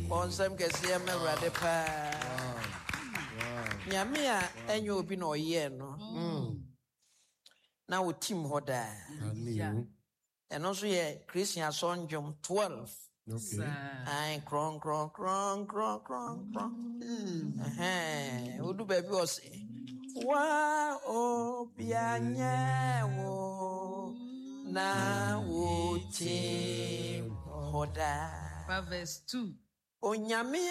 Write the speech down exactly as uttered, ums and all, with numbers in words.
Bonsam kesiye me rade pa. Nyame a enye obi na oye no. Na wo team hoda. Amen. Eno so ye Christian sonjum twelve. Okay. Ai kron kron kron kron kron kron. Eh, odu baby o say. Wa obianye wo na wo team hoda. Verse two. Onyame